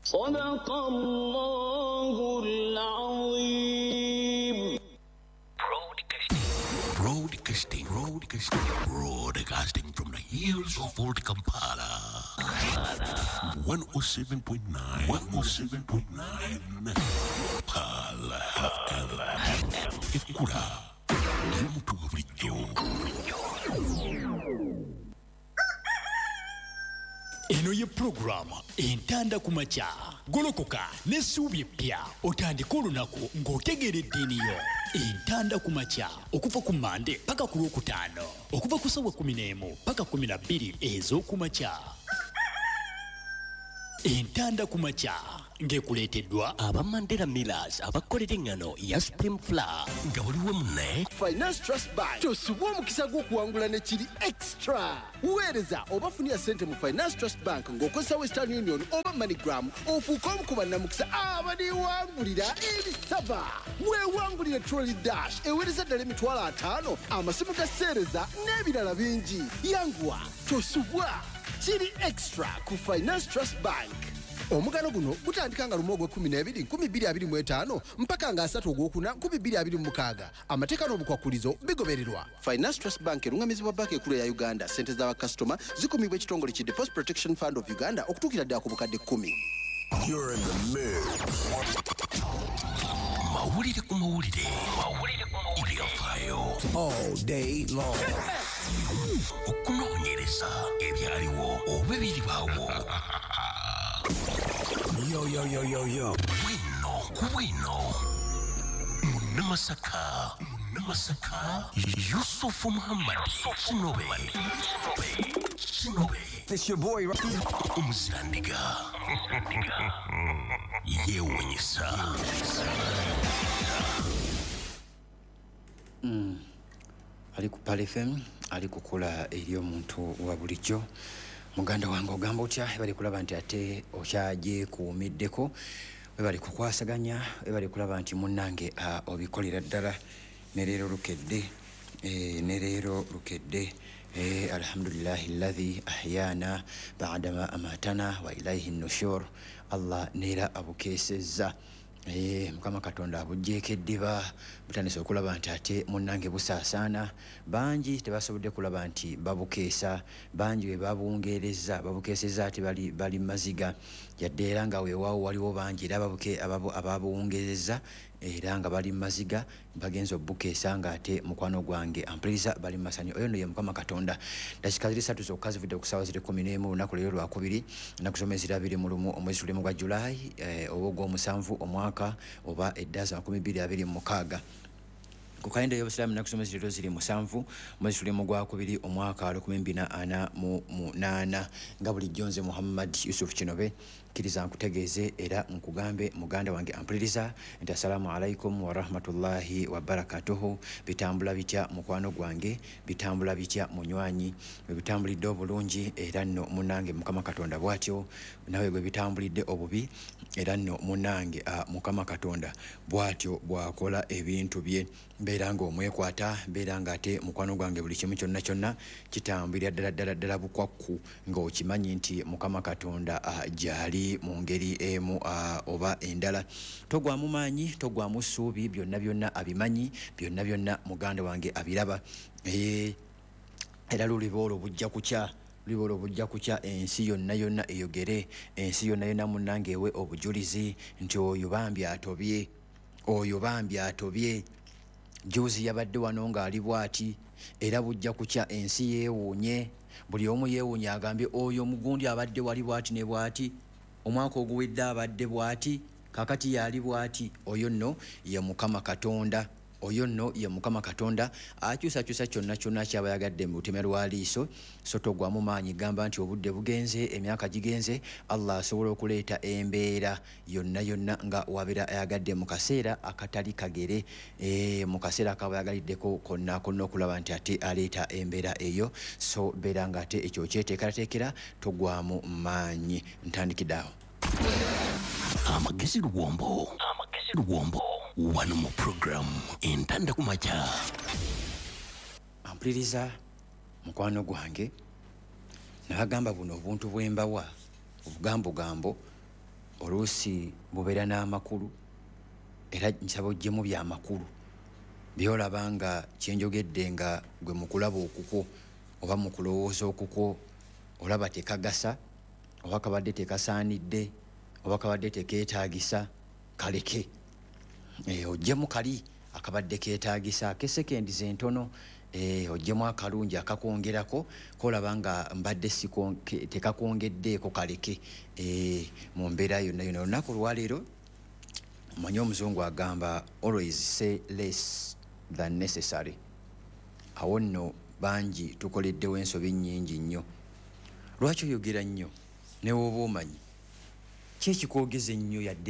صدق الله العظيم. Broadcasting from the hills of Old Kampala. 107.9. 107.9. Pala FM. Ekura. Limutu Rijo. Eno ye programa entanda kumacha golokoka nesubi pya otandika olunaku ng'otegeredde eniyo entanda kumacha okuva ku Mande paka ku Lwokutaano okuva ku ssaawa 11 paka 12 ez'okumacha. Entanda kumacha ngekuleeteddwa aba Mandela Millers abakolera engano ya Spring Flour nga waliwo munne Finance Trust Bank tosubwa omukisa gw'okuwangula ne kiri extra. Weereza oba funira ssente mu Finance Trust Bank ng'okozesa Western Union oba MoneyGram ofuuke omu ku bannamukisa abaliwangulira ebisava. Weewangulire Trolley Dash eweereza ddala $50,000 amasimu ga sseereza n'ebirala bingi. Yanguwa tosubwa kiri extra ku Finance Trust Bank. Omugano guno gutandika nga Lumo ogw'Ekumi 2025 mpaka nga 3 Ogwokuna 2026. Amateeka n'obukwakulizo bigobererwa. Finance Trust Bank erungamizibwa banka ekkulu ya Uganda. Ssente z'abakasitoma zikumibwa ekitongole ki Deposit Protection Fund of Uganda okutuukira ddala ku bukadde 10. You're in the mix. Mawulire ku mawulire. Ebyafaayo. All day long. Okunoonyereza ebyaliwo oba ebiribaawo. Yo. Bwino. Munamasaka. Yusufu Muhammad Kinobe. It's your boy, right? Omuzirandiga. Yeewuunyisa. Ali ku Pal FM, ali kukola eri omuntu wa bulijjo. Muganda wange ogamba otya bali kulaba nti ate okyaje kuumiddeko bali kukwasaganya bali kulaba nti munnange obikolera ddala ne leero lukedde alhamdulillahi alladhi ahyana ba'dama amatana wa ilayhi nushur. Allah neera abukeesezza Mukama Katonda abujjeeko eddiba butandise okulaba nti ate munnange busaasaana. Bangi tebasobodde kulaba nti babukeesa, bangi we babukeesezza ate bali maziga yadde era nga weewaawo waliwo bangi era ababuwungereza era nga bali maziga bagenza obukeesa nga ate mukwano gwange ampuliriza bali masanyo. Oyo nno ye Mukama Katonda. Dakika 3 zokka zividde ku ssaawa 11 olunaku leero Lwakubiri ennaku z'omwezi 21 omwezi tulimu gwa Julayi oba ogw'omusanvu omwaka oba 2026. Ku kalenda y'Obusiraamu ennaku z'omwezi leero ziri 7 omwezi tulimu Gwakubiri omwaka 2048 nga bulijjo nze Muhammad Yusuf Kinobe kkiriza nkutegeeze era nkugambe muganda wange ampuliriza nti assalamu alaikum wa rahmatullahi wa barakatuhu. Bitambula bitya mukwano gwange, bitambula bitya munywanyi, bitambulidde obulungi era nno munnange Mukama Katonda bw'atyo nawe bwe bitambulidde obubi era nno munnange Mukama Katonda bw'atyo bw'akola ebintu bye. Mbeera ng'omwekwata, mbeera ng'ate mukwano gwange buli kimu kyonna kitambulira ddala bukwakku ng'okimanyi nti Mukama Katonda gyali mu ngeri emu oba endala. Togwamu maanyi, togwamu ssuubi, byonna abimanyi, byonna muganda wange abiraba. Era luliboolo bujja kukya ensi yonna eyogere, ensi yonna munnange ewe obujulizi nti oyo bambi atobye. Juzi yabadde wano ng'ali bw'ati era bujja kukya ensi yeewuunye, buli omu yeewuunye agambye oyo omugundi abadde wali bw'ati ne bw'ati, omwaka oguwedde abadde bw'ati, kakati yali bw'ati. Oyo nno ye Mukama Katonda. Akyusa kyonna kyaba yagadde mu luteme lwa liiso. So togwamu maanyi gamba nti obudde bugenze, emyaka gigenze, Allah asobola okuleeta embeera yonna nga wabeera ayagadde mu kaseera akatali kagere, mu kaseera akaba yagaliddeko konna okulaba nti ate aleeta embeera eyo. So beera nga ate ekyo kyeteekerateekera, togwamu maanyi. Ntandikidde awo. Amagezi Luwombo wano mu program entanda kumacha. Ampuliriza mukwano gwange nabagamba buno obuntu bwembawa obugambo oluusi bubeera n'amakulu era nsaba oggyemu byamakulu byolaba nga kyenjogedde nga gwe mukulaba okukwo oba mukulowooza okukwo olaba tekagasa oba kabadde tekasaanidde oba kabadde tekeetaagisa kaleke oggyemu kali akabadde keetaagisa akesekendiza entono oggyemu akalungi akakwongerako kolaba nga mbadde tekakwongeddeeko kaleke mu mbeera yonna yonna olunaku lwaleero manyi omuzungu agamba always say less than necessary. Awo nno bangi tukoleddewo ensobi nnyingi nnyo. Lwaki oyogera nnyo ne woba omanyi ki ekikoogeza ennyo yadde